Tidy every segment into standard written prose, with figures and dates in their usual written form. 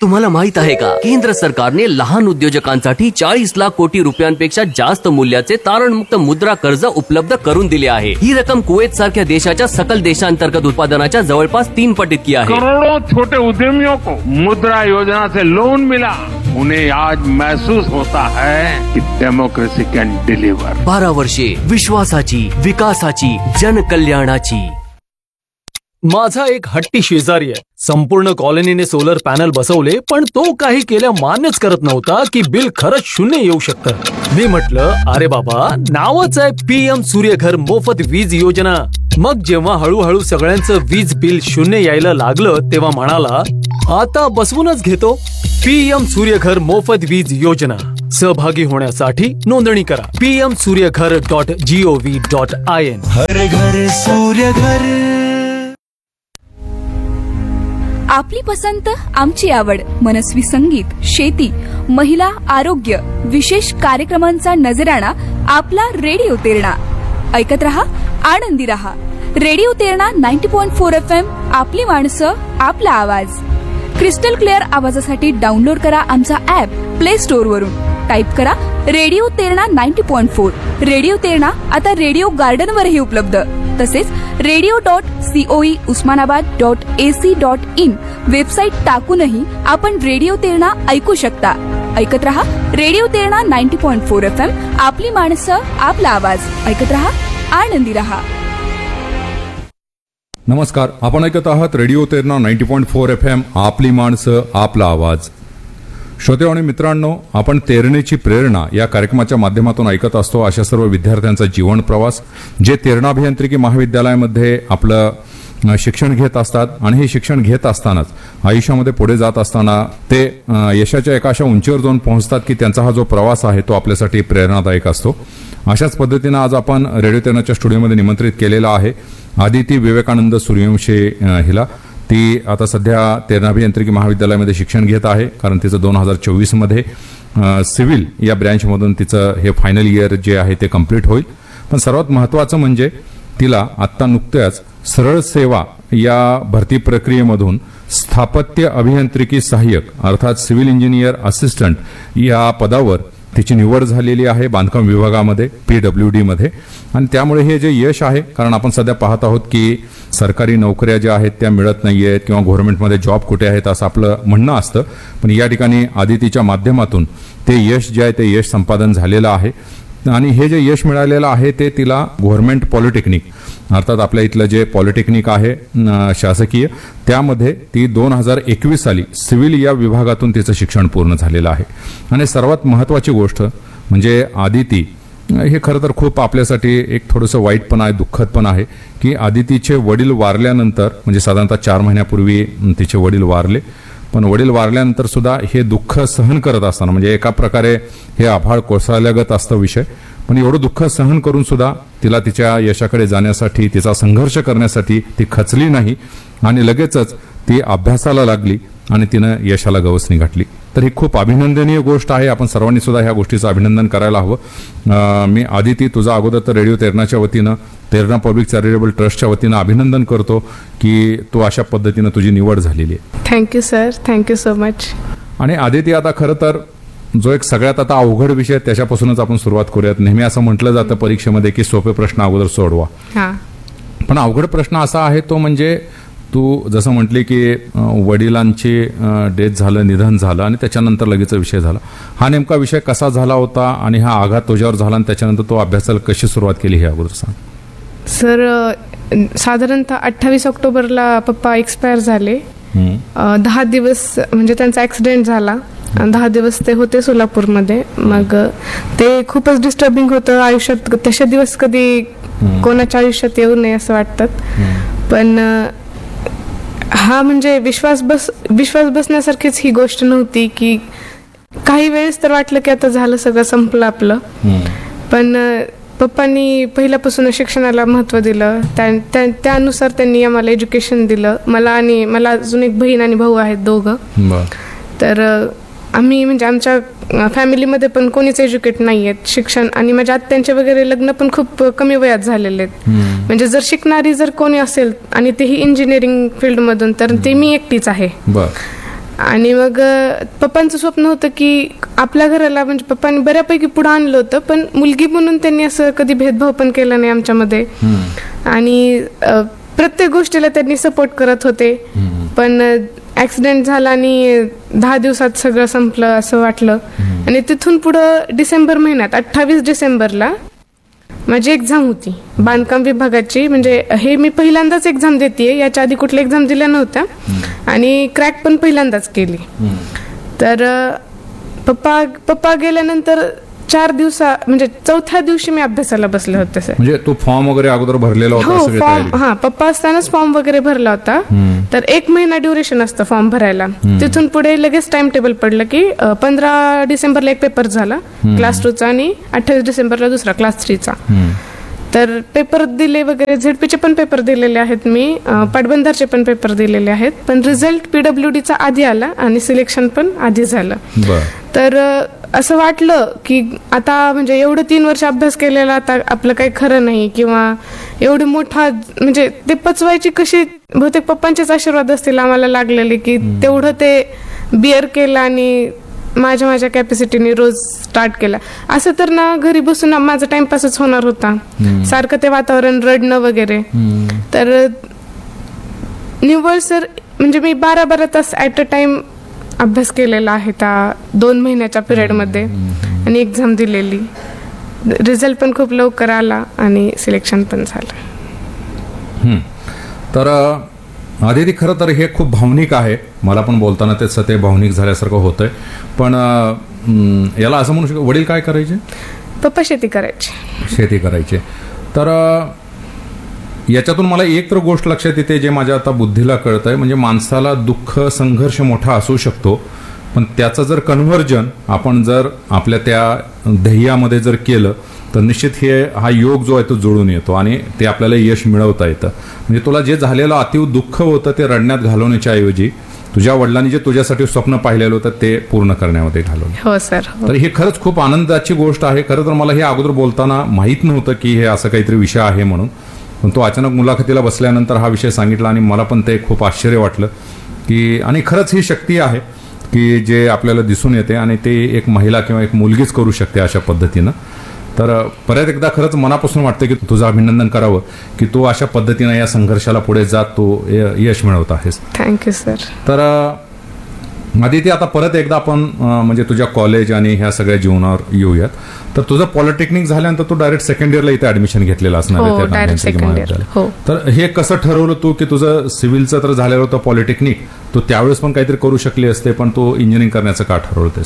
तुम्हाला माहित आहे का, केंद्र सरकारने लहान उद्योजकांसाठी 40 लाख कोटी रुपयांपेक्षा जास्त मूल्याचे तारणमुक्त मुद्रा कर्ज उपलब्ध करून दिले आहे. ही रक्कम कुवेत सारख्या देशाच्या सकल देशांतर्गत उत्पादनाच्या जवळपास 3 पट इतकी आहे. करोड़ों छोटे उद्यमियों को मुद्रा योजना से लोन मिला. उन्हें आज महसूस होता है कि डेमोक्रेसी कैन डिलीवर. 12 वर्षे विश्वासाची, विकासाची, जनकल्याणाची. माझा एक हट्टी शेजारी आहे. संपूर्ण कॉलनीने सोलर पॅनल बसवले, पण तो काही केल्या मान्यच करत नव्हता की बिल खरंच 0 येऊ शकतं. मी म्हटलं, अरे बाबा, नावच आहे PM सूर्यघर मोफत वीज योजना. मग जेव्हा हळूहळू सगळ्यांचं वीज बिल 0 यायला लागलं, तेव्हा म्हणाला, आता बसवूनच घेतो. PM सूर्यघर मोफत वीज योजना. सहभागी होण्यासाठी नोंदणी करा pmsuryaghar.gov.in. हर घर सूर्यघर. आपली पसंत, आमची आवड, मनस्वी संगीत, शेती, महिला, आरोग्य, विशेष कार्यक्रमांचा नजराणा आपला रेडिओ तेरणा. ऐकत रहा, आनंदी रहा. Radio Terna 90.4 FM. आपली माणसं, आपला आवाज. क्रिस्टल क्लिअर आवाजासाठी डाउनलोड करा आमचा ऍप प्ले स्टोअर वरून. टाईप करा रेडिओ तेरणा 90.4. रेडिओ तेरणा आता रेडिओ गार्डन वरही उपलब्ध. तसेच radio.coe usmanabad.ac.in वेबसाईट टाकूनही आपण रेडिओ तेरणा ऐकू शकता. ऐकत रहा रेडिओ तेरणा 90.4 FM. आपली माणसं, आपला आवाज. ऐकत रहा, आनंदी रहा. नमस्कार, आपण ऐकत आहात रेडिओ तेरणा 90.4 FM. आपली माणसं, आपला आवाज. श्रोते आणि मित्रांनो, आपण तेरणेची प्रेरणा या कार्यक्रमाच्या माध्यमातून ऐकत असतो अशा सर्व विद्यार्थ्यांचा जीवन प्रवास जे तेरणा अभियांत्रिकी महाविद्यालयामध्ये आपलं शिक्षण घेत असतात आणि हे शिक्षण घेत असतानाच आयुष्यामध्ये पुढे जात असताना ते यशाच्या एका अशा उंचीवर जाऊन पोहोचतात की त्यांचा हा जो प्रवास आहे तो आपल्यासाठी प्रेरणादायक असतो. अशाच पद्धतीनं आज आपण रेडिओ तेरणाच्या स्टुडिओमध्ये निमंत्रित केलेला आहे आदिती विवेकानंद सूर्यवंशी हिला. ती आता सध्या तेरणा अभियांत्रिकी महाविद्यालयामध्ये शिक्षण घेत आहे, कारण तिचं 2024 मध्ये सिव्हिल या ब्रँचमधून तिचं हे फायनल इयर जे आहे ते कम्प्लीट होईल. पण सर्वात महत्त्वाचं म्हणजे तिला आत्ता नुकत्याच सरळ सेवा या भरती प्रक्रियेमधून स्थापत्य अभियांत्रिकी सहाय्यक अर्थात सिव्हिल इंजिनियर असिस्टंट या पदावर तिची निवड झालेली आहे बांधकाम विभागामध्ये PWD मध्ये. आणि त्यामुळे हे जे यश आहे, कारण आपण सध्या पाहत आहोत की सरकारी नोकऱ्या ज्या आहेत त्या मिळत नाहीयेत किंवा गव्हर्नमेंटमध्ये जॉब कुठे आहेत असं आपलं म्हणणं असतं, पण या ठिकाणी आदितीच्या माध्यमातून ते यश जे आहे ते यश संपादन झालेलं आहे. आणि हे जे यश मिळालेलं आहे ते तिला गव्हर्नमेंट पॉलिटेक्निक अर्थात आपल्या इथलं जे पॉलिटेक्निक आहे शासकीय, त्यामध्ये ती 2021 साली सिव्हिल या विभागातून तिचं शिक्षण पूर्ण झालेलं आहे. आणि सर्वात महत्त्वाची गोष्ट म्हणजे आदिती हे खरं तर खूप आपल्यासाठी एक थोडंसं वाईट पण आहे, दुःखद पण आहे की आदितीचे वडील वारल्यानंतर म्हणजे साधारणतः 4 महिन्यापूर्वी तिचे वडील वारले. पण वडील वारल्यानंतर सुद्धा हे दुःख सहन करत असताना म्हणजे एका प्रकारे हे आभाळ कोसळल्यागत असतं विषय, पण एवढं दुःख सहन करून सुद्धा तिला तिच्या यशाकडे जाण्यासाठी तिचा संघर्ष करण्यासाठी ती खचली नाही आणि लगेचच ती अभ्यासाला लागली आणि तिनं यशाला गवसणी घातली. तर ही खूप अभिनंदनीय गोष्ट आहे. आपण सर्वांनी सुद्धा ह्या गोष्टीचं अभिनंदन करायला हवं. मी आदिती तुझा अगोदर तर रेडिओ तेरणाच्या वतीनं तेरणा पब्लिक चॅरिटेबल ट्रस्टच्या वतीनं अभिनंदन करतो की तू अशा पद्धतीनं तुझी निवड झालेली आहे. Thank you sir, thank you so much. आणि आदिती आता खरं तर जो एक सगळ्यात आता अवघड विषय त्याच्यापासूनच आपण सुरुवात करूयात. नेहमी असं म्हटलं जातं परीक्षेमध्ये की सोपे प्रश्न अगोदर सोडवा, पण अवघड प्रश्न असा आहे तो म्हणजे तू जसं म्हटली की वडिलांची डेथ झालं, निधन झालं आणि त्याच्यानंतर लगेच विषय झाला. हा नेमका विषय कसा झाला होता आणि हा आघात तुझ्यावर झाला आणि त्याच्यानंतर तो अभ्यासाला कशी सुरुवात केली हे अगोदर सांग. सर साधारणतः 28 ऑक्टोबरला पप्पा एक्सपायर झाले. 10 दिवस म्हणजे त्यांचा ऍक्सिडेंट झाला. 10 दिवस ते होते सोलापूरमध्ये. मग ते खूपच डिस्टर्बिंग होतं आयुष्यात. तसे दिवस कधी कोणाच्या आयुष्यात येऊ नये असं वाटतात. पण हा म्हणजे विश्वास बसण्यासारखीच ही गोष्ट नव्हती की काही वेळेस तर वाटलं की आता झालं, सगळं संपलं आपलं. पण पप्पांनी पहिल्यापासून शिक्षणाला महत्त्व दिलं. त्यानुसार त्यांनी आम्हाला एज्युकेशन दिलं. मला अजून एक बहीण आणि भाऊ आहेत, दोघं. तर आम्ही म्हणजे आमच्या फॅमिलीमध्ये पण कोणीच एज्युकेट नाही आहेत शिक्षण. आणि माझ्या आत्यांचे वगैरे लग्न पण खूप कमी वयात झालेले आहेत. म्हणजे जर शिकणारी जर कोणी असेल आणि तेही इंजिनिअरिंग फील्डमधून तर ते मी एकटीच आहे. आणि मग पप्पांचं स्वप्न होतं की आपल्या घराला म्हणजे पप्पांनी बऱ्यापैकी पुढे आणलं होतं, पण मुलगी म्हणून त्यांनी असं कधी भेदभाव पण केला नाही आमच्यामध्ये. आणि प्रत्येक गोष्टीला त्यांनी सपोर्ट करत होते. पण ऍक्सिडेंट झाला आणि 10 दिवसात सगळं संपलं असं वाटलं. आणि तिथून पुढं डिसेंबर महिन्यात 28 डिसेंबरला माझी एक्झाम होती बांधकाम विभागाची. म्हणजे हे मी पहिल्यांदाच एक्झाम देते, याच्या आधी कुठल्या एक्झाम दिल्या नव्हत्या आणि क्रॅक पण पहिल्यांदाच केली. तर पप्पा गेल्यानंतर 4 दिवसा म्हणजे 4थ्या दिवशी मी अभ्यासाला बसले होते सर. म्हणजे तू फॉर्म वगैरे अगोदर भरलेला होता? हो फॉर्म, पप्पा असतानाच फॉर्म वगैरे भरला होता. तर 1 महिना ड्युरेशन असतं फॉर्म भरायला. तिथून पुढे लगेच टाइम टेबल पडलं की 15 डिसेंबरला एक पेपर झाला क्लास 2चा आणि 28 डिसेंबरला दुसरा क्लास 3चा. तर पेपर दिले वगैरे, झेडपीचे पण पेपर दिलेले आहेत मी, पाटबंधारचे पण पेपर दिलेले आहेत. पण रिझल्ट PWDचा आधी आला आणि सिलेक्शन पण आधी झालं. तर असं वाटलं की आता म्हणजे एवढं 3 वर्ष अभ्यास केलेला आता आपलं काही खरं नाही, किंवा एवढे मोठा म्हणजे ते पचवायची कशी, बहुतेक पप्पांचेच आशीर्वाद असतील आम्हाला लागलेले की तेवढं ते बिअर केलं आणि माझ्या कॅपॅसिटीने रोज स्टार्ट केला. असं तर ना घरी बसून माझा टाइमपासच होणार होता, सारखं ते वातावरण रडणं वगैरे. तर निव्वळ सर म्हणजे मी 12 तास ऍट अ टाइम अभ्यास केलेला आहे त्या 2 महिन्याच्या पिरियडमध्ये आणि एक्झाम दिलेली. रिझल्ट पण खूप लवकर आला आणि सिलेक्शन पण झालं. तर आदिती, खरं तर हे खूप भावनिक आहे. मला पण बोलताना ते भावनिक झाल्यासारखं होतंय. पण याला असं म्हणू शकतो, वडील काय करायचे? पप्पा शेती करायचे. तर याच्यातून मला एक तर गोष्ट लक्षात येते, जे माझ्या आता बुद्धीला कळत आहे, म्हणजे माणसाला दुःख संघर्ष मोठा असू शकतो, पण त्याचं जर कन्व्हर्जन आपण जर आपल्या त्या ध्येयामध्ये जर केलं तर निश्चित हा योग जो आहे तो जुळून येतो आणि ते आपल्याला यश मिळवता येतं. म्हणजे तुला जे झालेलं अतीव दुःख होतं ते रडण्यात घालवण्याच्या ऐवजी तुझ्या वडिलांनी जे तुझ्यासाठी स्वप्न पाहिलेलं होतं ते पूर्ण करण्यामध्ये घालवलं. हो सर. तर हे खरंच खूप आनंदाची गोष्ट आहे. खरं तर मला हे अगोदर बोलताना माहीत नव्हतं की हे असं काहीतरी विषय आहे म्हणून, पण तो अचानक मुलाखतीला बसल्यानंतर हा विषय सांगितला आणि मला पण ते खूप आश्चर्य वाटलं की, आणि खरंच ही शक्ती आहे की जे आपल्याला दिसून येते आणि ते एक महिला किंवा एक मुलगीच करू शकते अशा पद्धतीनं. तर परत एकदा खरंच मनापासून वाटतं की तुझं अभिनंदन करावं की तू अशा पद्धतीनं या संघर्षाला पुढे जात तू यश मिळवत आहेस. Thank you sir. तर आदिती, आता परत एकदा आपण म्हणजे तुझ्या कॉलेज आणि ह्या सगळ्या जीवनावर येऊयात. तर तुझं पॉलिटेक्निक झाल्यानंतर तू डायरेक्ट सेकंड इयरला इथे ऍडमिशन घेतलेलं असणार आहे. तर हे कसं ठरवलं तू की तुझं सिव्हिलचं तर झालेलं होतं पॉलिटेक्निक, तू त्यावेळेस पण काहीतरी करू शकली असते, पण तू इंजिनिअरिंग करण्याचं का ठरवतेस?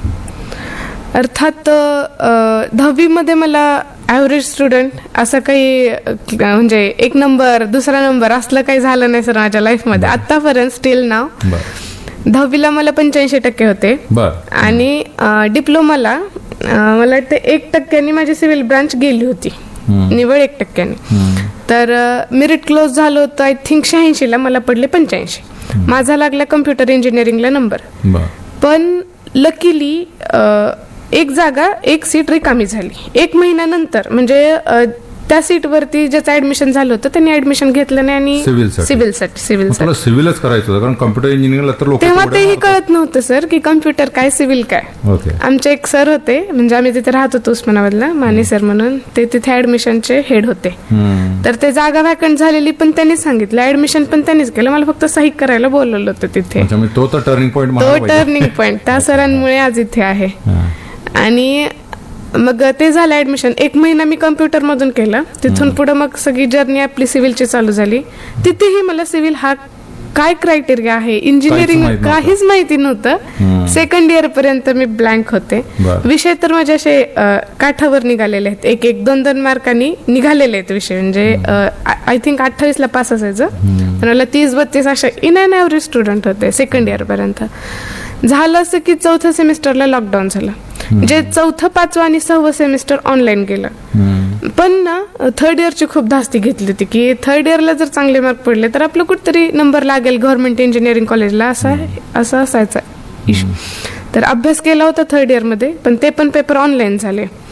अर्थात 10वी मध्ये मला ॲव्हरेज स्टुडंट असं काही म्हणजे 1 नंबर 2रा नंबर असलं काही झालं नाही सर माझ्या लाईफमध्ये आतापर्यंत स्टील नाव. 10वीला मला 85% होते आणि डिप्लोमाला मला वाटतं 1% माझी सिव्हिल ब्रांच गेली होती, निवड 1%. तर मेरिट क्लोज झालं होतं आय थिंक 86ला मला पडले 85. माझा लागला कम्प्युटर इंजिनिअरिंगला नंबर. पण लकीली एक जागा 1 सीट रिकामी झाली 1 महिन्यानंतर. म्हणजे त्या सीटवरती ज्याचं ऍडमिशन झालं होतं त्यांनी ऍडमिशन घेतलं नाही आणि सिव्हिलच करायचं होतं, कारण कम्प्युटर इंजिनिअरिंगला तर लोक तेव्हा तेही कळत नव्हतं सर की कम्प्युटर काय सिव्हिल काय. आमचे एक सर होते, म्हणजे आम्ही तिथे राहत होतो उस्मानाबादला, माने सर म्हणून, ते तिथे ऍडमिशनचे हेड होते. तर ते जागा व्हॅकंट झालेली पण त्यांनीच सांगितलं, ऍडमिशन पण त्यांनीच केलं, मला फक्त सही करायला बोलवलं होतं तिथे. तो टर्निंग पॉईंट त्या सरांमुळे आज इथे आहे. आणि मग ते झालं ऍडमिशन. 1 महिना मी कम्प्युटर मधून केलं. तिथून पुढे मग सगळी जर्नी आपली सिव्हिलची चालू झाली. तिथेही मला सिव्हिल हा काय क्रायटेरिया आहे, इंजिनिअरिंग काहीच माहिती नव्हतं. सेकंड इयर पर्यंत मी ब्लँक होते. विषय तर माझे असे काठावर निघालेले आहेत, 1-2 मार्कांनी निघालेले आहेत विषय. म्हणजे आय थिंक 28ला पास असायचं, तर मला 30-32 अशा इन अँड ॲव्हरेज स्टुडंट होते सेकंड इयर पर्यंत. झालं असं की 4थ्या सेमिस्टरला लॉकडाऊन झालं, म्हणजे 4थं 5वं आणि 6वं सेमिस्टर ऑनलाईन गेलं. पण ना 3rd इयरची खूप धास्ती घेतली होती की 3rd इयरला जर चांगले मार्क पडले तर आपलं कुठेतरी नंबर लागेल गव्हर्नमेंट इंजिनिअरिंग कॉलेजला, असं असायचा इशू. तर अभ्यास केला होता 3rd इयरमध्ये, पण ते पण पेपर ऑनलाईन झाले.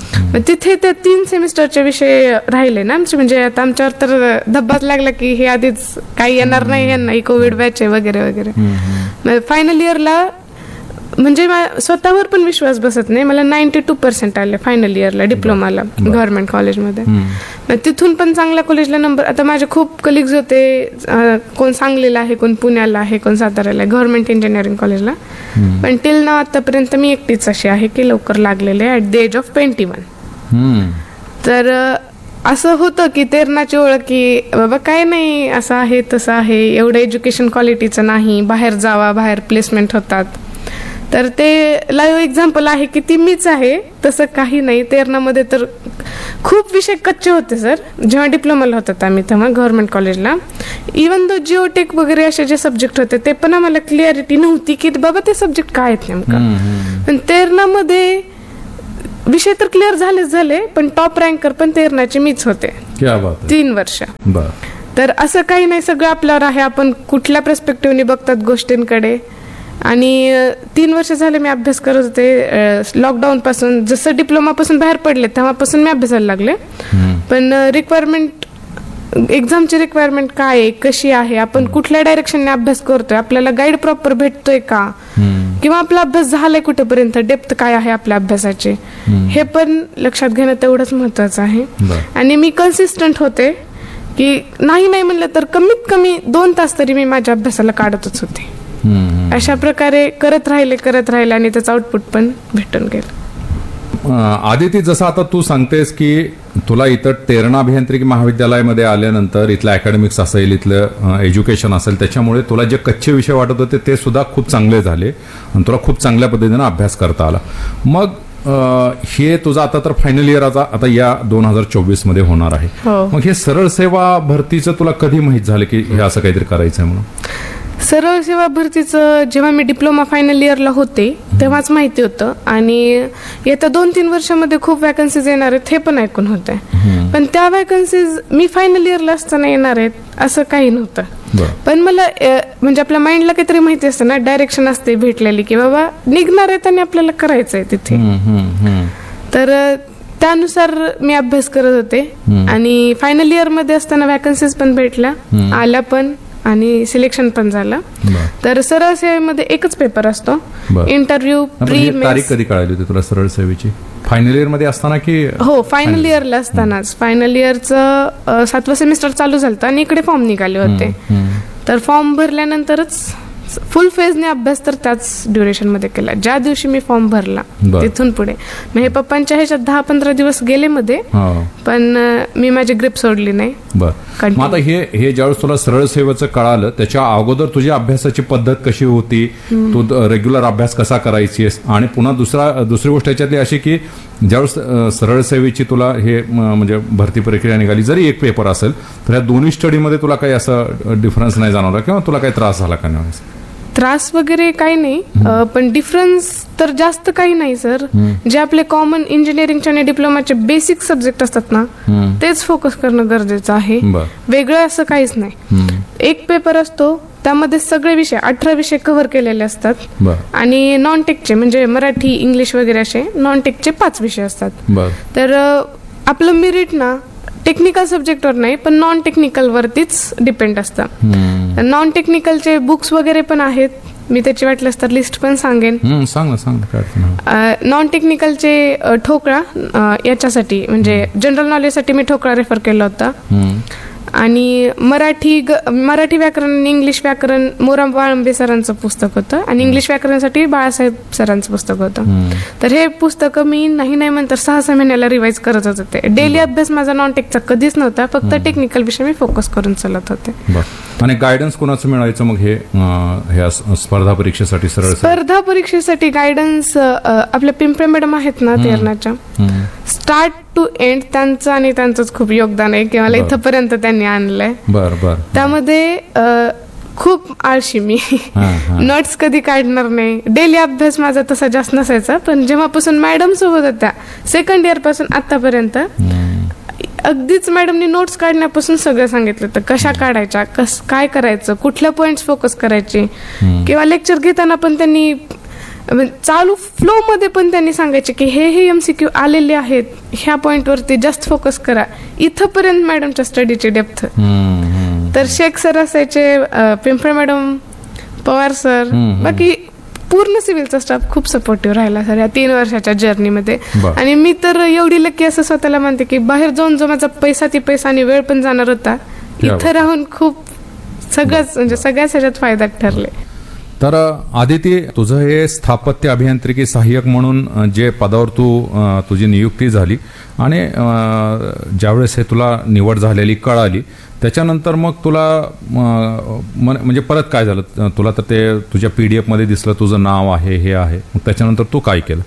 मग तिथे ते 3 सेमिस्टरचे विषय राहिले ना आमचे, म्हणजे आता आमच्यावर तर धब्बाच लागला की हे आधीच काही येणार नाही यांना, कोविड बॅच आहे वगैरे वगैरे. फायनल इयरला म्हणजे स्वतःवर पण विश्वास बसत नाही, मला 92% आले फायनल इयरला डिप्लोमाला गव्हर्नमेंट कॉलेजमध्ये. तिथून पण चांगल्या कॉलेजला नंबर, आता माझे खूप कलिग्स होते, कोण सांगलीला आहे, कोण पुण्याला आहे, कोण साताऱ्याला आहे गव्हर्नमेंट इंजिनिअरिंग कॉलेजला, पण टिल ना आतापर्यंत मी एकटीच अशी आहे की लवकर लागलेले ॲट द एज ऑफ 21. तर असं होतं की तेरणाची ओळख की बाबा काय नाही, असं आहे तसं आहे, एवढं एज्युकेशन क्वालिटीचं नाही, बाहेर जावा, बाहेर प्लेसमेंट होतात. तर ते लाईव्ह एक्झाम्पल आहे की ती मीच आहे, तसं काही नाही. तेरणामध्ये तर खूप विषय कच्चे होते सर, जेव्हा डिप्लोमाला होतात आम्ही तेव्हा गव्हर्नमेंट कॉलेजला. इवन दो जिओटेक वगैरे असे जे सब्जेक्ट होते ते पण आम्हाला क्लिअरिटी नव्हती की बाबा ते सब्जेक्ट काय आहेत नेमकं. पण तेरणामध्ये विषय तर क्लिअर झाले, पण टॉप रँकर पण तेरणाचे मीच होते 3 वर्ष. तर असं काही नाही, सगळं आपल्यावर आहे, आपण कुठल्या पर्स्पेक्टिव्हने बघतात गोष्टींकडे. आणि 3 वर्ष झाले मी अभ्यास करत होते. लॉकडाऊन पासून जसं डिप्लोमा पासून बाहेर पडले तेव्हापासून मी अभ्यासाला लागले. पण रिक्वायरमेंट, एक्झामची रिक्वायरमेंट काय आहे, कशी आहे, आपण कुठल्या डायरेक्शनने अभ्यास करतोय, आपल्याला गाईड प्रॉपर भेटतोय का, किंवा आपला अभ्यास झालाय कुठेपर्यंत, डेप्थ काय आहे आपल्या अभ्यासाचे, हे पण लक्षात घेणं तेवढंच महत्वाचं आहे. आणि मी कन्सिस्टंट होते की नाही म्हणलं तर कमीत कमी 2 तास तरी मी माझ्या अभ्यासाला काढतच होते. अशा प्रकारे करत राहिले आणि त्याचं आउटपुट पण भेटून गेलं. आदिती, जसं आता तू सांगतेस की तुला इथं तेरणा अभियांत्रिकी महाविद्यालयामध्ये आल्यानंतर इथलं अकॅडमिक्स असेल, इथलं एज्युकेशन असेल, त्याच्यामुळे तुला जे कच्चे विषय वाटत होते ते सुद्धा खूप चांगले झाले आणि तुला खूप चांगल्या पद्धतीनं अभ्यास करता आला. मग हे तुझा आता तर फायनल इयर आता या 2024 मध्ये होणार आहे. मग हे सरळ सेवा भरतीचं तुला कधी माहित झालं की हे असं काहीतरी करायचंय म्हणून? सरळ सेवा भरतीचं जेव्हा मी डिप्लोमा फायनल इयरला होते तेव्हाच माहिती होतं, आणि येत्या 2-3 वर्षामध्ये खूप वॅकन्सीज येणार आहेत हे पण ऐकून होते. पण त्या वॅकन्सीज मी फायनल इयरला असताना येणार आहेत असं काही नव्हतं. पण मला म्हणजे आपल्या माइंडला काहीतरी माहिती असतं ना, डायरेक्शन असते भेटलेली की बाबा निघणार आहेत आणि आपल्याला करायचंय तिथे. तर त्यानुसार मी अभ्यास करत होते आणि फायनल इयर मध्ये असताना वॅकन्सीज पण भेटल्या, आल्या पण, आणि सिलेक्शन पण झालं. तर सरळ सेवेमध्ये एकच पेपर असतो, इंटरव्ह्यू, प्री मेन्स. तारीख कधी कळाली होती तुला सरळ सेवेची? फायनल इयर मध्ये असताना की? हो, फायनल इयरला असतानाच. फायनल इयरचं 7वं सेमिस्टर चालू झालं आणि इकडे फॉर्म निघाले होते. तर फॉर्म भरल्यानंतरच फुल फेजने अभ्यास तर त्याच ड्युरेशन मध्ये केला ज्या दिवशी मी फॉर्म भरला. तिथून पुढे हे पप्पांच्या ह्याच्यात 10-15 दिवस गेले मध्ये, पण मी माझी ग्रिप सोडली नाही. मग आता हे ज्यावेळेस तुला सरळ सेवेचं कळालं त्याच्या अगोदर तुझी अभ्यासाची पद्धत कशी होती, तू रेग्युलर अभ्यास कसा करायची, आणि पुन्हा दुसरी गोष्ट याच्यातली अशी की ज्यावेळेस सरळ सेवेची तुला हे म्हणजे भरती प्रक्रिया निघाली, जरी एक पेपर असेल तर या दोन्ही स्टडीमध्ये तुला काही असं डिफरन्स नाही जाणवला किंवा तुला काही त्रास झाला का? नाही, त्रास वगैरे काही नाही, पण डिफरन्स तर जास्त काही नाही सर. जे आपले कॉमन इंजिनिअरिंगचे आणि डिप्लोमाचे बेसिक सब्जेक्ट असतात ना, तेच फोकस करणं गरजेचं आहे. वेगळं असं काहीच नाही. एक पेपर असतो त्यामध्ये सगळे विषय 18 विषय कव्हर केलेले असतात, आणि नॉन टेकचे म्हणजे मराठी, इंग्लिश वगैरे असे नॉन टेकचे 5 विषय असतात. तर आपलं मेरिट ना टेक्निकल सब्जेक्टवर नाही पण नॉन टेक्निकल वरतीच डिपेंड असतं. नॉन टेक्निकलचे बुक्स वगैरे पण आहेत, मी त्याची वाटल्यास तर लिस्ट पण सांगेन. नॉन टेक्निकलचे ठोकळा याच्यासाठी म्हणजे जनरल नॉलेजसाठी मी ठोकळा रेफर केला होता, आणि मराठी व्याकरण आणि इंग्लिश व्याकरण मोराम वाळंबे सरांचं पुस्तक होतं, आणि इंग्लिश व्याकरणासाठी बाळासाहेब सरांचं पुस्तक होतं. तर हे पुस्तक मी नाही म्हणतर 6-6 महिन्याला रिवाइज करत होते. डेली अभ्यास माझा नॉन टेकचा कधीच नव्हता, फक्त टेक्निकल विषय मी फोकस करून चालत होते. आणि गायडन्स कोणाचं मिळायचं मग हे स्पर्धा परीक्षेसाठी? स्पर्धा परीक्षेसाठी गायडन्स आपल्या पिंपळे मॅडम आहेत ना तेरणाच्या, स्टार्ट टू एंड त्यांचं आणि त्यांचंच खूप योगदान आहे की मला इथपर्यंत त्यांनी आणलंय. त्यामध्ये खूप आळशी मी, नोट्स कधी काढणार नाही, डेली अभ्यास माझा तसा जास्त नसायचा. पण जेव्हापासून मॅडम सोबत होत्या सेकंड इयर पासून आतापर्यंत, अगदीच मॅडमनी नोट्स काढण्यापासून सगळं सांगितलं तर कशा काढायच्या, काय करायचं, कुठल्या पॉइंट्स फोकस करायचे, किंवा लेक्चर घेताना पण त्यांनी चालू फ्लो मध्ये पण त्यांनी सांगायचे की हे MCQ आलेले आहेत, ह्या पॉइंटवरती जास्त फोकस करा. इथंपर्यंत मॅडमच्या स्टडीची डेप्थ. तर शेख सर असायचे, पिंपळे मॅडम, पवार सर, बाकी पूर्ण सिव्हिलचा स्टाफ खूप सपोर्टिव्ह राहिला सर या 3 वर्षाच्या जर्नीमध्ये. आणि मी तर एवढी लकी असं स्वतःला मानते की बाहेर जाऊन जो माझा पैसा आणि वेळ पण जाणार होता, इथं राहून खूप सगळ्याच ह्याच्यात फायदा ठरले. तर आदिती, तुझं हे स्थापत्य अभियांत्रिकी सहाय्यक म्हणून जे पदावर तुझी नियुक्ती झाली आणि ज्यावेळेस हे तुला निवड झालेली कळाली, त्याच्यानंतर मग तुला म्हणजे परत काय झालं? तुला तर ते तुझ्या PDF मध्ये दिसलं तुझं नाव आहे, हे आहे, मग त्याच्यानंतर तू काय केलं?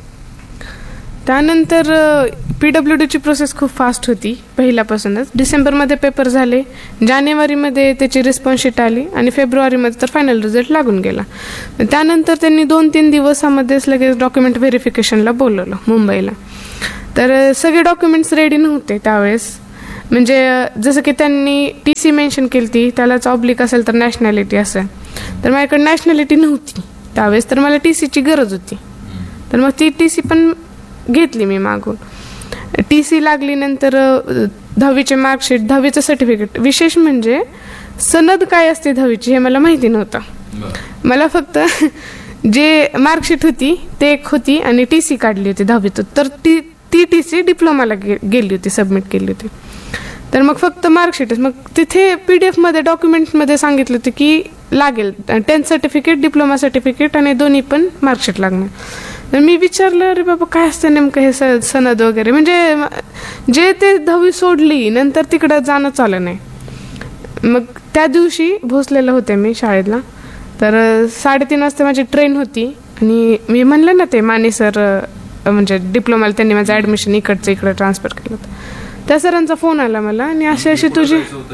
त्यानंतर PWDची प्रोसेस खूप फास्ट होती पहिल्यापासूनच. डिसेंबरमध्ये पेपर झाले, जानेवारीमध्ये त्याची रिस्पॉन्स शीट आली आणि फेब्रुवारीमध्ये तर फायनल रिझल्ट लागून गेला. त्यानंतर त्यांनी 2-3 दिवसामध्येच लगेच डॉक्युमेंट व्हेरिफिकेशनला बोलवलं मुंबईला. तर सगळे डॉक्युमेंट्स रेडी नव्हते त्यावेळेस. म्हणजे जसं की त्यांनी TC मेन्शन केली ती, त्यालाच ऑब्लिक असेल तर नॅशनॅलिटी असेल. तर माझ्याकडे नॅशनॅलिटी नव्हती त्यावेळेस, तर मला TCची गरज होती. तर मग ती TC पण घेतली मी मागून. TC लागली. नंतर 10वीचे मार्कशीट, 10वीचं सर्टिफिकेट. विशेष म्हणजे सनद काय असते 10वीची हे मला माहिती नव्हतं. मला फक्त जे मार्कशीट होती ते एक होती आणि TC काढली होती 10वीतून. तर ती TC डिप्लोमाला गेली होती, सबमिट केली होती. तर मग फक्त मार्कशीटच. मग तिथे PDF मध्ये डॉक्युमेंटमध्ये सांगितलं होतं की लागेल 10th सर्टिफिकेट, डिप्लोमा सर्टिफिकेट आणि दोन्ही पण मार्कशीट लागणार. तर मी विचारलं, अरे बाबा काय असतं नेमकं हे सनद वगैरे. म्हणजे जे ते 10वी सोडली नंतर तिकडं जाणं चाललं नाही. मग त्या दिवशी भोसलेलं होते मी शाळेला. तर 3:30 वाजता माझी ट्रेन होती आणि मी म्हणलं ना ते माने सर, म्हणजे डिप्लोमाला त्यांनी माझं ॲडमिशन इकडे ट्रान्सफर केलं होतं. त्या सरांचा फोन आला मला आणि अशी तुझी,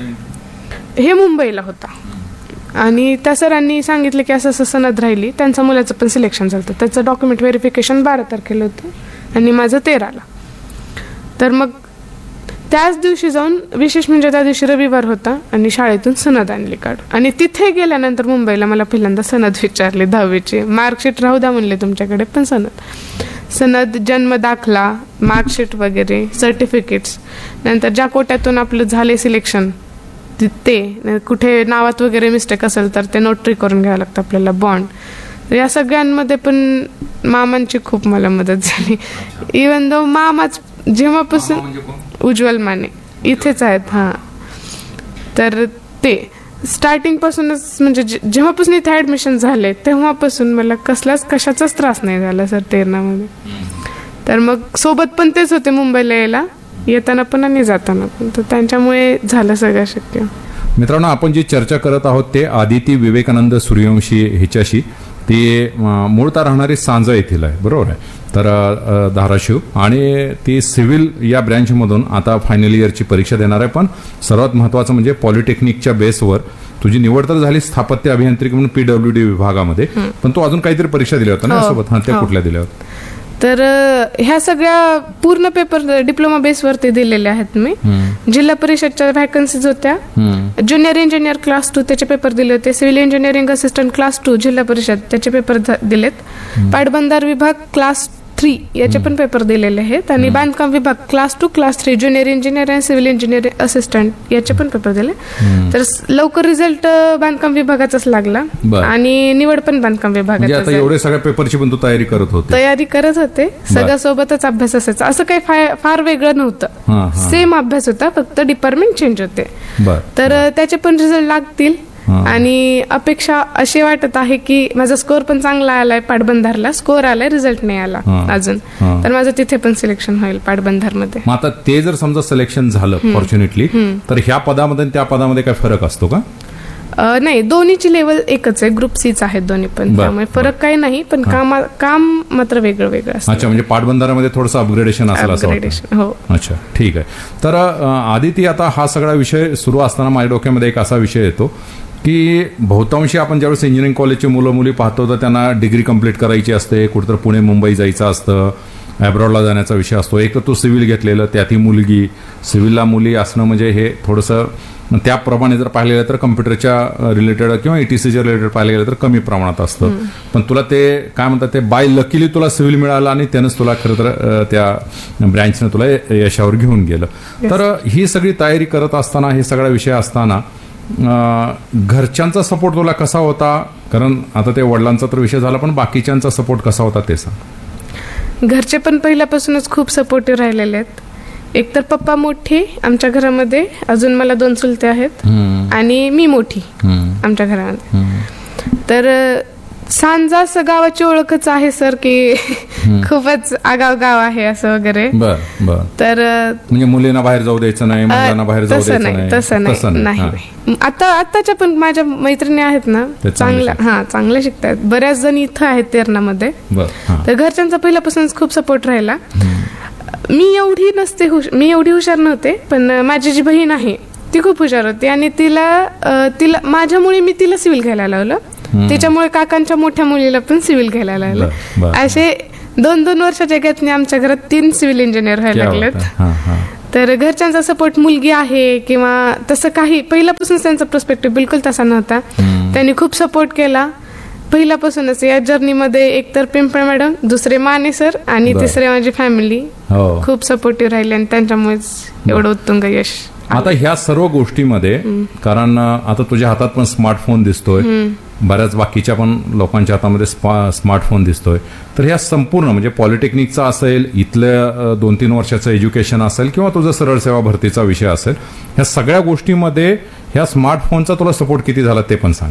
हे मुंबईला होता. आणि त्या सरांनी सांगितलं की असं सनद राहिली. त्यांच्या मुलाचं पण सिलेक्शन झालं. त्याचं डॉक्युमेंट व्हेरिफिकेशन 12 तारखेला होतं आणि माझं 13ला. तर मग त्याच दिवशी जाऊन, विशेष म्हणजे त्या दिवशी रविवार होता आणि शाळेतून सनद आणली काढून. आणि तिथे गेल्यानंतर मुंबईला मला पहिल्यांदा सनद विचारली 10वीची. मार्कशीट राहू द्या म्हणले तुमच्याकडे, पण सनद, जन्म दाखला, मार्कशीट वगैरे, सर्टिफिकेट्स. नंतर ज्या कोट्यातून आपलं झाले सिलेक्शन ते, कुठे नावात वगैरे मिस्टेक असेल तर ते नोटरी करून घ्यावं लागतं आपल्याला, बॉन्ड. तर या सगळ्यांमध्ये पण मामांची खूप मला मदत झाली. इवन दो मामाच जेव्हापासून, उज्ज्वल माने इथेच आहेत. हां, तर ते स्टार्टिंग पासूनच, म्हणजे जेव्हापासून इथे ॲडमिशन झाले तेव्हापासून मला कशाचाच त्रास नाही झाला सर तेरणामध्ये. तर मग सोबत पण तेच होते मुंबईला यायला, येताना पण आणि जाताना पण. तर त्यांच्यामुळे झालं सगळं शक्य. मित्रांनो, आपण जी चर्चा करत आहोत ते आदिती विवेकानंद सूर्यवंशी हिच्याशी. ती मूळतः राहणारी सांजा येथील आहे, बरोबर आहे. तर धाराशिव, आणि ती सिव्हिल या ब्रँचमधून आता फायनल इयरची परीक्षा देणार आहे. पण सर्वात महत्त्वाचं म्हणजे पॉलिटेक्निकच्या बेसवर तुझी निवड तर झाली स्थापत्य अभियांत्रिकी म्हणून PWD विभागामध्ये, पण तू अजून काहीतरी परीक्षा दिल्या होत्या ना सोबत? हां, त्या कुठल्या दिल्या होत्या? तर ह्या सगळ्या पूर्ण पेपर डिप्लोमा बेसवरती दिलेले आहेत मी. जिल्हा परिषदच्या व्हॅकन्सीज होत्या. ज्युनियर इंजिनियर क्लास 2 त्याचे पेपर दिले होते. सिव्हिल इंजिनिअरिंग असिस्टंट क्लास 2 जिल्हा परिषद त्याचे पेपर दिलेत. पाटबंधार विभाग क्लास 3 याचे पण पेपर दिलेले आहेत. आणि बांधकाम विभाग क्लास 2, क्लास 3 ज्युनियर इंजिनियर आणि सिव्हिल इंजिनियर असिस्टंट याचे पण पेपर दिले. तर लवकर रिझल्ट बांधकाम विभागाचाच लागला आणि निवड पण बांधकाम विभागाचा. एवढे सगळ्या पेपरची पण तू तयारी करत होते? सगळ्या सोबतच अभ्यास असायचा. असं काही फार वेगळं नव्हतं. सेम अभ्यास होता, फक्त डिपार्टमेंट चेंज होते. तर त्याचे पण रिझल्ट लागतील. आणि अपेक्षा अशी वाटत आहे की माझा स्कोर पण चांगला आलाय. पाटबंधारला स्कोर आलाय, रिझल्ट नाही आला अजून. तर माझं तिथे पण सिलेक्शन होईल पाटबंधारमध्ये. मग आता ते जर समजा सिलेक्शन झालं फॉर्च्युनेटली, तर ह्या पदामध्ये आणि त्या पदामध्ये काय फरक असतो का? नाही, दोन्हीची लेवल एकच आहे. ग्रुप सीच आहेत दोन्ही पण, त्यामुळे फरक काही नाही. पण काम मात्र वेगळं असतं. अच्छा, म्हणजे पाटबंधारामध्ये थोडंसं अपग्रेडेशन असेल असं वाटतं. हो. अच्छा, ठीक आहे. तर आदिती, आता हा सगळा विषय सुरू असताना माझ्या डोक्यामध्ये एक असा विषय येतो की बहुतांशी आपण ज्यावेळेस इंजिनिअरिंग कॉलेजची मुलं मुली पाहतो तर त्यांना डिग्री कंप्लीट करायची असते, कुठेतरी पुणे मुंबई जायचं असतं, ॲब्रॉडला जाण्याचा विषय असतो. एक तर तू सिव्हिल घेतलेलं, त्यात ही मुलगी, सिव्हिलला मुली असणं म्हणजे हे थोडंसं त्याप्रमाणे जर पाहिलं गेलं तर कम्प्युटरच्या रिलेटेड किंवा ETCच्या रिलेटेड पाहिलं गेलं तर कमी प्रमाणात असतं. पण तुला ते काय म्हणतात ते बाय लकीली तुला सिव्हिल मिळालं आणि त्यानंच तुला खरं तर त्या ब्रँचनं तुला यशावर घेऊन गेलं. तर ही सगळी तयारी करत असताना, हे सगळा विषय असताना घरच्यांचा सपोर्ट तुला कसा होता? कारण आता ते वडिलांचा तर विषय झाला, पण बाकीच्यांचा सपोर्ट कसा होता ते सांग. घरचे पण पहिल्यापासूनच खूप सपोर्टिव्ह राहिलेले आहेत. एकतर पप्पा मोठे आमच्या घरामध्ये, अजून मला 2 चुलते आहेत आणि मी मोठी आमच्या घरामध्ये. तर सांजा असं गावाची ओळखच आहे सर की खूपच आगाव गाव आहे असं वगैरे. बर बर. तर म्हणजे मुलींना बाहेर जाऊ द्यायचं नाही, मुलांना बाहेर जाऊ द्यायचं तसं नाही. आताच्या पण माझ्या मैत्रिणी आहेत ना, चांगल्या शिकतात. बऱ्याच जण इथं आहेत तेरणामध्ये. तर घरच्यांचा पहिल्यापासूनच खूप सपोर्ट राहिला. मी एवढी हुशार नव्हते, पण माझी जी बहीण आहे ती खूप हुशार होती आणि तिला माझ्यामुळे मी तिला सिव्हिल घ्यायला लावलं. त्याच्यामुळे काकांच्या मोठ्या मुलीला पण सिव्हिल घ्यायला लावलं. असे 2-2 वर्षाच्या गॅपने आमच्या घरात 3 सिव्हिल इंजिनियर व्हायला लागलेत. तर घरच्यांचा सपोर्ट मुलगी आहे किंवा तसं काही, पहिल्यापासून त्यांचा पर्स्पेक्टिव्ह बिलकुल तसा नव्हता. त्यांनी खूप सपोर्ट केला पहिल्यापासूनच या जर्नीमध्ये. एकतर पिंपळे मॅडम, दुसरे माने सर आणि तिसरे माझी फॅमिली खूप सपोर्टिव्ह राहिले आणि त्यांच्यामुळेच एवढं उत्तुंग यश. आता ह्या सर्व गोष्टीमध्ये, कारण आता तुझ्या हातात पण स्मार्टफोन दिसतोय, बऱ्याच बाकीच्या पण लोकांच्या हातामध्ये स्मार्टफोन दिसतोय, तर ह्या संपूर्ण म्हणजे पॉलिटेक्निकचा असेल, इथल्या 2-3 वर्षाचं एज्युकेशन असेल किंवा तुझा सरळ सेवा भरतीचा विषय असेल, ह्या सगळ्या गोष्टीमध्ये ह्या स्मार्टफोनचा तुला सपोर्ट किती झाला ते पण सांग.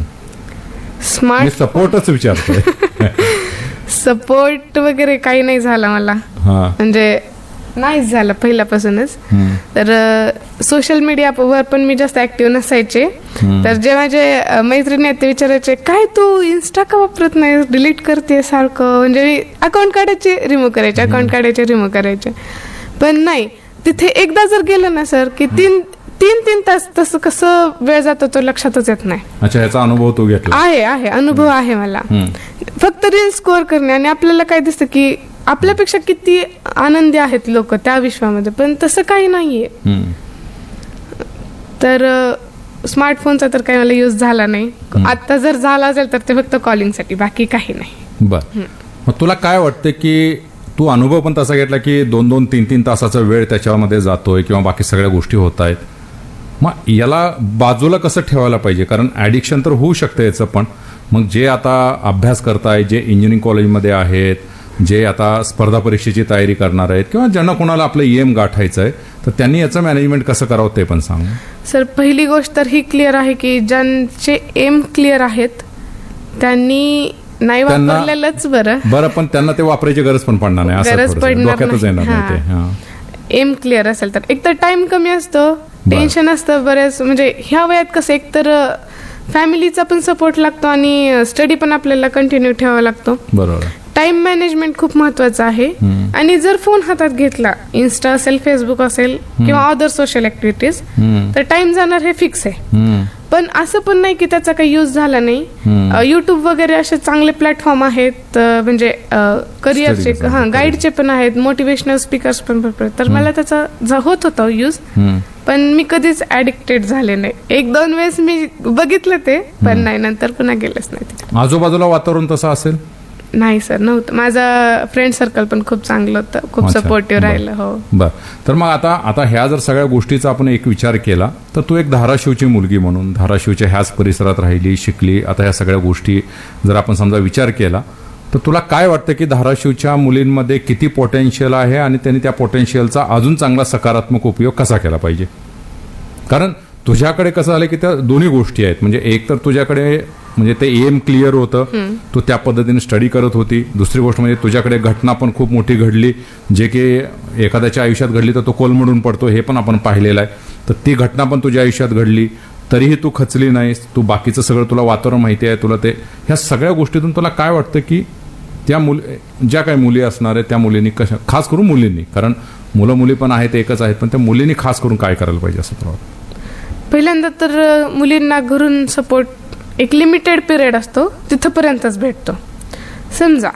सपोर्टच विचारतोय. सपोर्ट वगैरे काही नाही झाला मला, म्हणजे नाहीच झालं पहिल्यापासूनच. तर सोशल मीडियावर पण मी जास्त ऍक्टिव्ह नसायचे. तर जे माझे मैत्रिणी आहेत ते विचारायचे, काय तू इन्स्टा का वापरत नाही, डिलीट करते सारखं. म्हणजे मी अकाउंट काढायचे रिमूव्ह करायचे. पण नाही, तिथे एकदा जर गेलं ना सर की 3 तास तसं कसं वेळ जातो तो लक्षातच येत नाही. अच्छा, याचा अनुभव तू घेतला? आहे अनुभव आहे मला. फक्त रील स्कोअर करणे आणि आपल्याला काय दिसतं की आपल्यापेक्षा किती आनंदी आहेत लोक त्या विश्वामध्ये, पण तसं काही नाहीये. तर स्मार्टफोनचा तर काही मला यूज झाला नाही. आता जर झाला असेल तर ते फक्त कॉलिंगसाठी, बाकी काही नाही. बर. मग तुला काय वाटतं की तू अनुभव पण तसा घेतला की 2-2, 3-3 तासाचा वेळ त्याच्यामध्ये जातोय किंवा बाकी सगळ्या गोष्टी होत आहेत, मग याला बाजूला कसं ठेवायला पाहिजे? कारण ऍडिक्शन तर होऊ शकतं याचं, पण मग जे आता अभ्यास करताय, जे इंजिनिअरिंग कॉलेजमध्ये आहेत, जे आता स्पर्धा परीक्षेची तयारी करणार आहेत किंवा ज्यांना कोणाला आपलं एम गाठायचं आहे, तर त्यांनी याचं मॅनेजमेंट कसं करावं ते पण सांग. सर, पहिली गोष्ट तर ही क्लिअर आहे की ज्यांचे एम क्लिअर आहेत त्यांनी नाही वापरलेलंच बरं, पण त्यांना ते वापरायची गरज पण पडणार नाही, असं डोक्यातच येणार नाही ते. एम क्लिअर असेल तर एक तर टाइम कमी असतो, टेन्शन असतं बरेच. म्हणजे ह्या वयात कसं, एक तर फॅमिलीचा पण सपोर्ट लागतो आणि स्टडी पण आपल्याला कंटिन्यू ठेवावा लागतो. बरोबर. टाइम मॅनेजमेंट खूप महत्वाचं आहे. आणि जर फोन हातात घेतला, इन्स्टा असेल, फेसबुक असेल किंवा अदर सोशल ऍक्टिव्हिटीज, तर टाइम जाणार हे फिक्स आहे. पण असं पण नाही की त्याचा काही यूज झाला नाही. युट्यूब वगैरे असे चांगले प्लॅटफॉर्म आहेत, म्हणजे करिअरचे गाईडचे पण आहेत, मोटिवेशनल स्पीकर्स पण भरपूर. तर मला त्याचा होत होता यूज, पण मी कधीच ऍडिक्टेड झाले नाही. 1-2 वेळेस मी बघितलं ते, पण नाही, नंतर पुन्हा गेलेच नाही. आजूबाजूला वातावरण तसं असेल? नाही सर, नव्हतं. माझं फ्रेंड सर्कल पण खूप चांगलं होतं, खूप सपोर्टिव्ह राहिलं. हो. बर. तर मग आता ह्या जर सगळ्या गोष्टीचा आपण एक विचार केला तर तू एक धाराशिवची मुलगी म्हणून धाराशिवच्या ह्याच परिसरात राहिली, शिकली. आता ह्या सगळ्या गोष्टी जर आपण समजा विचार केला तर तुला काय वाटतं की धाराशिवच्या मुलींमध्ये किती पोटेन्शियल आहे आणि त्यांनी त्या पोटेन्शियलचा अजून चांगला सकारात्मक उपयोग कसा केला पाहिजे? कारण तुझ्याकडे कसं झालं की त्या दोन्ही गोष्टी आहेत. म्हणजे एक तर तुझ्याकडे म्हणजे ते एम क्लिअर होतं, तू त्या पद्धतीने स्टडी करत होती. दुसरी गोष्ट म्हणजे तुझ्याकडे घटना पण खूप मोठी घडली, जे की एखाद्याच्या आयुष्यात घडली तर तो कोलमडून पडतो, हे पण आपण पाहिलेलं आहे. तर ती घटना पण तुझ्या आयुष्यात घडली, तरीही तू खचली नाहीस. तू बाकीचं सगळं तुला वातावरण माहिती आहे, तुला ते ह्या सगळ्या गोष्टीतून तुला काय वाटतं की त्या ज्या काही मुली असणार आहेत त्या मुलींनी कशा, खास करून मुलींनी, कारण मुलं मुली पण आहेत एकच आहेत, पण त्या मुलींनी खास करून काय करायला पाहिजे असं तुला वाटतं? पहिल्यांदा तर मुलींना घरून सपोर्ट एक लिमिटेड पिरियड असतो, तिथपर्यंतच भेटतो. समजा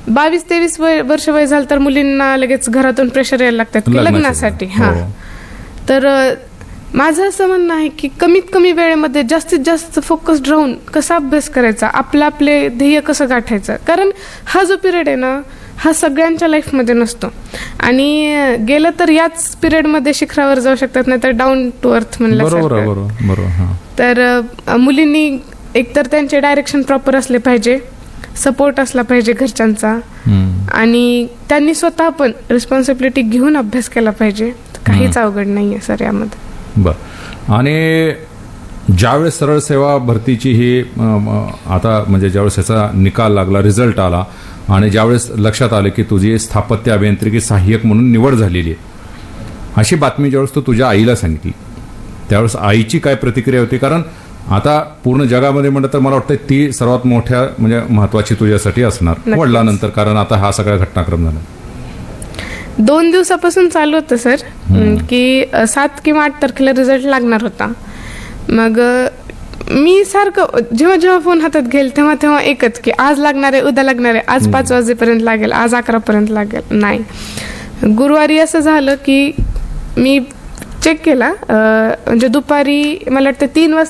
22-23 वर्ष वय झालं तर मुलींना लगेच घरातून प्रेशर यायला लागतात की लग्नासाठी. हा, तर माझं असं म्हणणं आहे की कमीत कमी वेळेमध्ये जास्तीत जास्त फोकस्ड राहून कसा अभ्यास करायचा, आपले ध्येय कसं गाठायचं. कारण हा जो पिरियड आहे ना, हा सगळ्यांच्या लाईफमध्ये नसतो आणि गेलं तर याच पिरियडमध्ये शिखरावर जाऊ शकतात, नाही तर डाऊन टू अर्थ म्हणलं. तर मुलींनी एकतर त्यांचे डायरेक्शन प्रॉपर असले पाहिजे, सपोर्ट असला पाहिजे घरच्यांचा, आणि त्यांनी स्वतः पण रिस्पॉन्सिबिलिटी घेऊन अभ्यास केला पाहिजे. काहीच अवघड नाहीये सर यामध्ये. बर. आणि ज्यावेळेस सरळ सेवा भरतीची ही आता म्हणजे ज्यावेळेस याचा निकाल लागला, रिझल्ट आला आणि ज्यावेळेस लक्षात आलं की तुझी स्थापत्य अभियांत्रिकी सहाय्यक म्हणून निवड झालेली आहे, अशी बातमी ज्यावेळेस तू तुझ्या आईला सांगितली, त्यावेळेस आईची काय प्रतिक्रिया होती? कारण आता पूर्ण जगामध्ये म्हणलं तर मला वाटतं ती सर्वात मोठ्या म्हणजे महत्वाची तुझ्यासाठी असणार वडिलांनंतर, कारण आता हा सगळा घटनाक्रम झाला. 2 दिवसापासून चालू होतं सर की 7 किंवा 8 तारखेला रिझल्ट लागणार होता. मग मी सारखं जेव्हा जेव्हा फोन हातात घेईल तेव्हा एकच की आज लागणार आहे, उद्या लागणार आहे, आज 5 वाजेपर्यंत लागेल, आज 11पर्यंत लागेल. नाही, गुरुवारी असं झालं की मी चेक केला, म्हणजे दुपारी मला वाटतं 3 वाजता